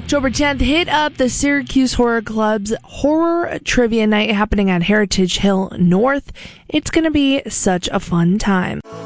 October 10th, hit up the Syracuse Horror Club's Horror Trivia Night happening at Heritage Hill North. It's going to be such a fun time.